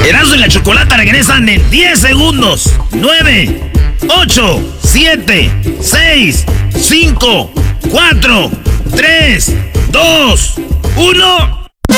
Erasmo y la Chocolata regresan en 10 segundos. 9, 8, 7, 6, 5, 4, 3, 2, 1...